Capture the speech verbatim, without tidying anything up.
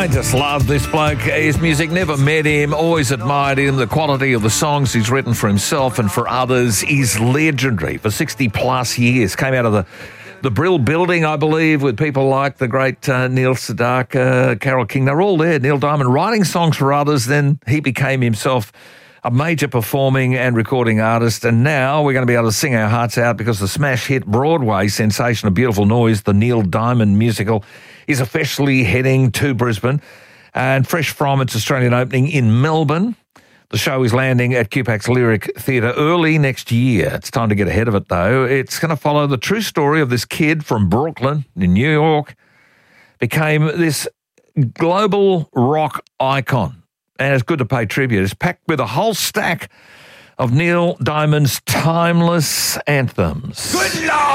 I just love this bloke. His music, never met him, always admired him. The quality of the songs he's written for himself and for others is legendary. For sixty plus years, came out of the the Brill Building, I believe, with people like the great uh, Neil Sedaka, Carole King. They're all there. Neil Diamond writing songs for others. Then he became himself a major performing and recording artist, and now we're going to be able to sing our hearts out because the smash hit Broadway sensation of Beautiful Noise, the Neil Diamond musical, is officially heading to Brisbane, and fresh from its Australian opening in Melbourne. The show is landing at Q PAC's Lyric Theatre early next year. It's time to get ahead of it, though. It's going to follow the true story of this kid from Brooklyn in New York, became this global rock icon. And it's good to pay tribute. It's packed with a whole stack of Neil Diamond's timeless anthems. Good Lord!